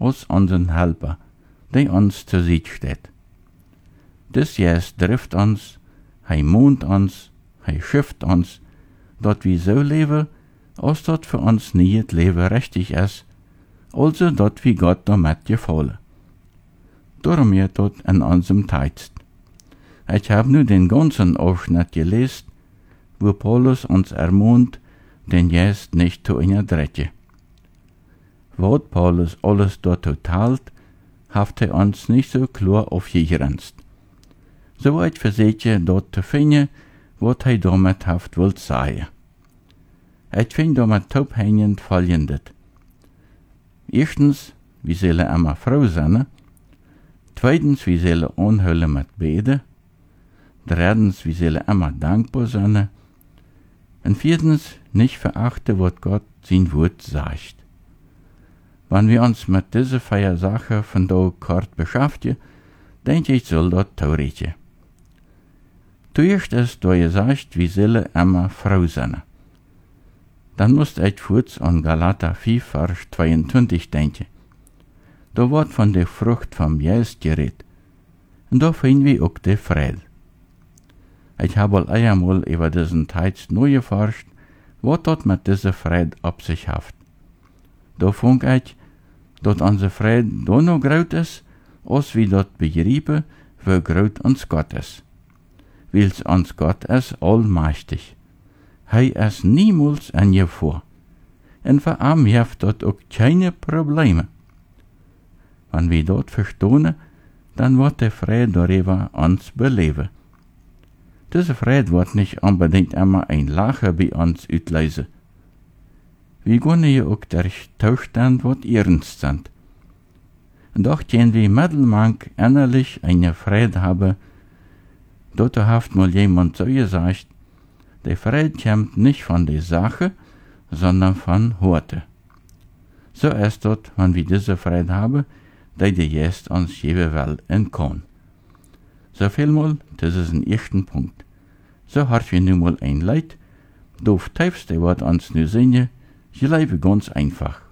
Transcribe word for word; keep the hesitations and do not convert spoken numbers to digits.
als unseren Helper, der uns zur Seite steht. Das Jes trifft uns, hij mohnt uns, hij schifft uns, dat wir so leben, als dat für uns nie het Leben richtig ist, also dat wir Gott damit gefallen. Darum je tot in unserem Text. Ich habe nu den ganzen Ausschnitt gelesen, wo Paulus uns ermahnt, den Jes nicht zu unterdrücken. Wat Paulus alles dort totalt, haft er uns nicht so klar aufgegrenzt. Soweit verseht je dort zu finden, wat hij damit haft wollt sagen. Ich finde damit taubhängend folgendes. Erstens, wir sollen immer froh sein. Zweitens, wir sollen anhüllen mit Beten. Drittens, wir sollen immer dankbar sein. Und viertens, nicht verachten, was Gott sein Wort sagt. Wenn wir uns mit dieser vier Sachen von da kurz beschäftigen, denke ich, soll das theoretisch. Zuerst ist, da ihr sagt, wir sollen immer froh sein. Dann müsst ich kurz an Galater vier, Vers zweiundzwanzig denken. Da wird von der Frucht vom Geist geredet. Und da finden wir auch den Frieden. Ich habe al einmal über diesen Text neu geforscht, was dort mit dieser Frieden auf sich haft. Da fand ich, dass unser Frieden da noch groß ist, als wir dort begreifen, wie groß uns Gott ist. Weil uns Gott ist allmächtig. Hij is niemals in je voor. En voor hem heeft dat ook keine Probleme. Wenn wir dort verstehen, dann wird der Friede darüber uns beleven. Diese Friede wird nicht unbedingt immer ein Lachen bei uns auslösen. Wir können ja auch der Zustand, was ernst sind. Und doch können wir mittelmank innerlich eine Friede haben, dort hat mal jemand so gesagt, der Friede kommt nicht von der Sache, sondern von Horte. So ist dort, wenn wir diese Friede haben, die der Geist uns geben will und kann. So viel mal, das ist ein erster Punkt. So hat wir nun mal ein Leid, doof tiefste wird uns nu singen, je leven ganz einfach.